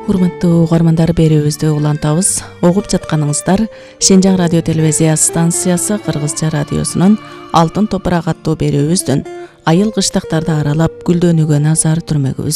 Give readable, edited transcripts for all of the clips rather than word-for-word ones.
Урматтуу угармандар, берүүбүздү улантабыз. Угуп жатканыңыздар Шинжаң радио телевизия станциясы Кыргызча радиосунун Алтын топурак аттуу берүүбүздүн айыл кыштактарды аралап гүлдөнүүгө назар түрмөгүбүз.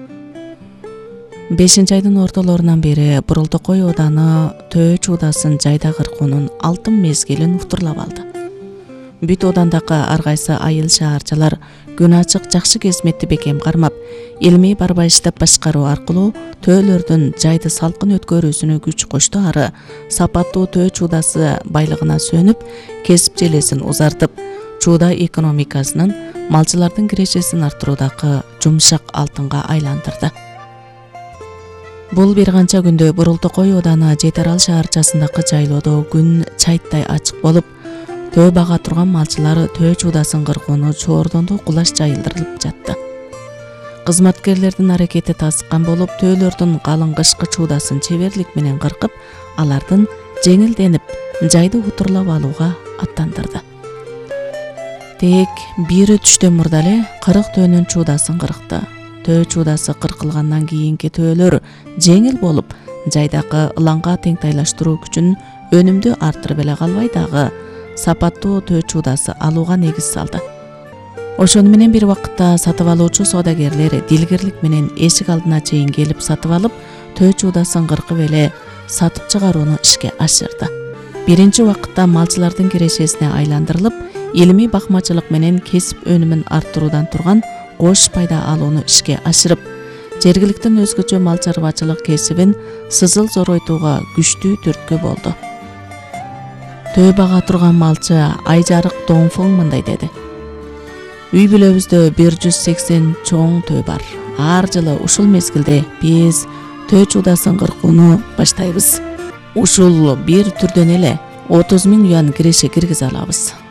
5-айдын ортолорунан бери Бурултукой ооданы Төө чуудасын жайда кыркуунун алтын мезгилин уктурлап алды. Бүт оодандагы ар кайсы айыл шаарчалар күн ачык жакшы кезметти бекем кармап, илмий барбай иштеп башкаруу аркылуу төөлөрдүн жайды салкын өткөрүүсүнө күч кошту, ары сапаттуу Төө чуудасы байлыгына сөнүп, кесип желесин узартып, чууда экономикасынын, малчылардын кирешесин арттыруудагы жумшак алтынга айландырды. Бул бир канча күндө Бурултукой ооданы Жетарал шаарчасындагы жайлоодо күн чайттай ачык болуп, Төө бага турган малчылар Төө чуудасын кыркууну чоордондо кулаш жайылдырылып жатты. Кызматкерлердин аракети тасыккан болуп, төөлөрдүн калың кышкы чуудасын чеберлик менен кыркып, алардын жеңилденип, жайды утурлап алууга аттандырды. Тек бири түштөн мурда эле 40 төөнүн чуудасын кыркты. Төө чуудасы кыркылгандан кийинки төөлөр жеңил болуп, жайдагы ылаңга теңтайлаштыруу күчүн өнүмдү арттырып эле калбай, дагы сапаттуу Төө чуудасы алууга негиз салды. Ошону менен бир убакытта сатып алуучу соодагерлер дилгирлик менен эшик алдына чейин келип сатып алып, Төө чуудасын кыркып эле сатып чыгарууну ишке ашырды. Биринчи убакытта малчылардын кирешесине айландырылып, илимий бакмачылык менен кесип өнүмүн арттыруудан турган кош пайда алууну ишке ашырып, жергиликтин өзгөчө мал чарбачылык кесибин сызыл зоройтууга күчтүү түрткү болду. Төө бага турган малчы Айжарык Доңфоң мындай деди: "Үй бүлөбүздө 180 чоң төө бар. Ар жылы ушул мезгилде биз Төө чуудасын кыркууну баштайбыз. Ушул бир түрдөн эле 30 000 юан киреше киргизе алабыз.